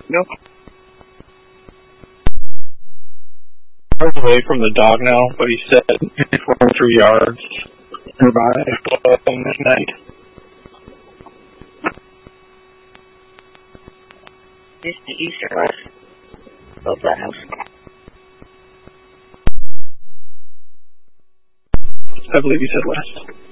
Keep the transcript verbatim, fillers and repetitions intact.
No. Far away from the dog now, but he said twenty-three yards nearby at night. Just the east or west of that house. I believe he said west.